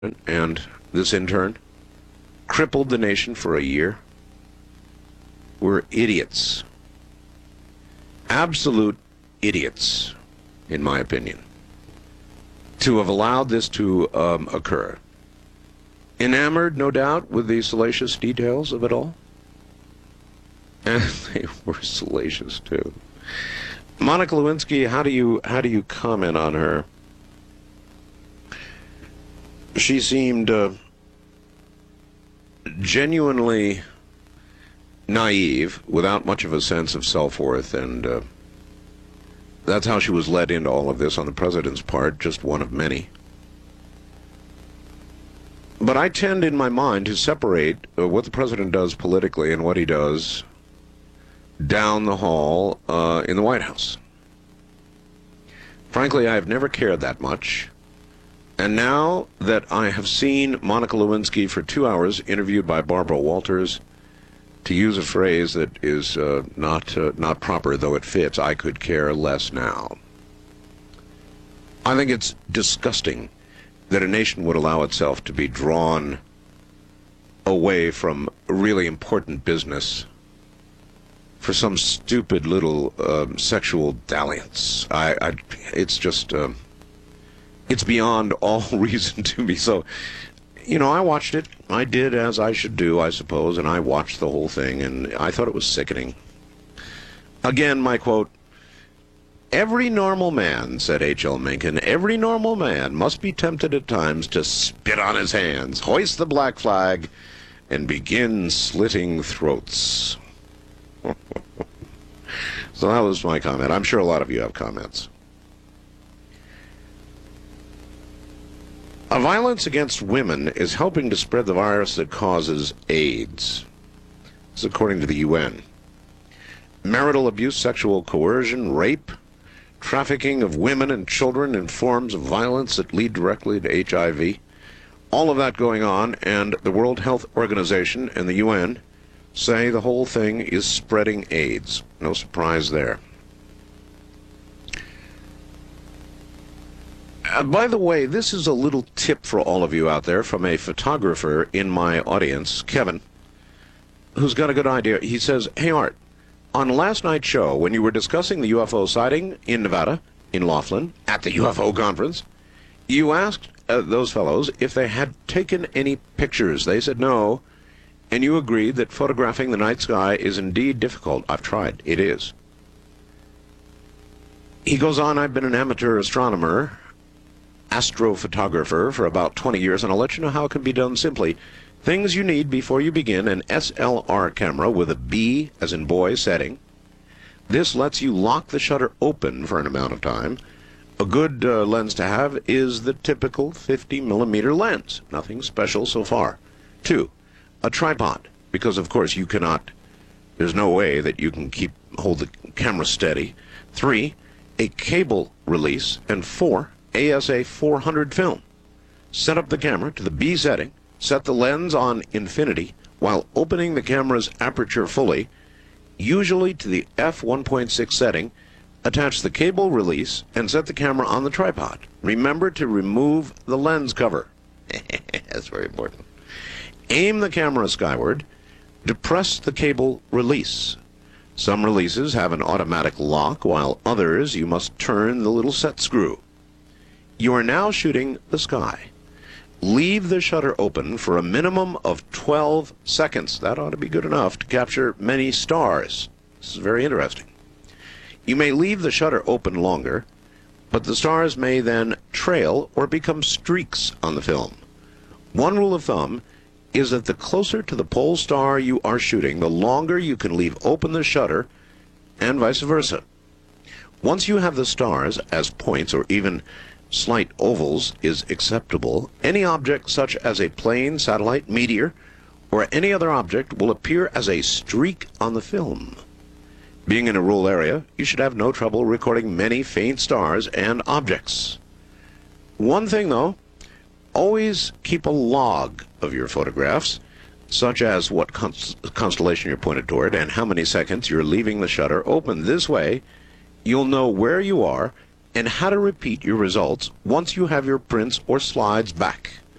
and this intern crippled the nation for a year were idiots. Absolute idiots, in my opinion, to have allowed this to occur. Enamored, no doubt, with the salacious details of it all. And they were salacious, too. Monica Lewinsky, how do you comment on her? She seemed genuinely naive, without much of a sense of self-worth, and that's how she was led into all of this on the president's part, just one of many. But I tend in my mind to separate what the president does politically and what he does down the hall in the White House. Frankly, I have never cared that much. And now that I have seen Monica Lewinsky for 2 hours interviewed by Barbara Walters, to use a phrase that is not proper, though it fits, I could care less now. I think it's disgusting that a nation would allow itself to be drawn away from really important business for some stupid little sexual dalliance. It's just, it's beyond all reason to me. So, you know, I watched it. I did as I should do, I suppose, and I watched the whole thing, and I thought it was sickening. Again, my quote, "Every normal man," said H.L. Mencken, "every normal man must be tempted at times to spit on his hands, hoist the black flag, and begin slitting throats." So that was my comment. I'm sure a lot of you have comments. Violence against women is helping to spread the virus that causes AIDS. This is according to the UN. Marital abuse, sexual coercion, rape, trafficking of women and children in forms of violence that lead directly to HIV. All of that going on, and the World Health Organization and the UN say the whole thing is spreading AIDS. No surprise there. By the way, this is a little tip for all of you out there from a photographer in my audience, Kevin, who's got a good idea. He says, "Hey, Art, on last night's show, when you were discussing the UFO sighting in Nevada, in Laughlin, at the UFO conference, you asked those fellows if they had taken any pictures. They said no, and you agreed that photographing the night sky is indeed difficult. I've tried. It is." He goes on, "I've been an amateur astronomer, astrophotographer for about 20 years, and I'll let you know how it can be done simply. Things you need before you begin: an SLR camera with a B, as in boy, setting. This lets you lock the shutter open for an amount of time. A good lens to have is the typical 50mm lens. Nothing special so far. 2, a tripod, because of course you cannot, there's no way that you can hold the camera steady. 3, a cable release. And 4, ASA 400 film. Set up the camera to the B setting, set the lens on infinity while opening the camera's aperture fully, usually to the f1.6 setting, attach the cable release, and set the camera on the tripod. Remember to remove the lens cover." That's very important. "Aim the camera skyward, depress the cable release. Some releases have an automatic lock, while others you must turn the little set screw. You are now shooting the sky. Leave the shutter open for a minimum of 12 seconds. That ought to be good enough to capture many stars." This is very interesting. "You may leave the shutter open longer, but the stars may then trail or become streaks on the film. One rule of thumb is that the closer to the pole star you are shooting, the longer you can leave open the shutter, and vice versa. Once you have the stars as points or even slight ovals is acceptable, any object such as a plane, satellite, meteor, or any other object will appear as a streak on the film. Being in a rural area, you should have no trouble recording many faint stars and objects. One thing, though, always keep a log of your photographs, such as what constellation you're pointed toward and how many seconds you're leaving the shutter open. This way, you'll know where you are and how to repeat your results once you have your prints or slides back."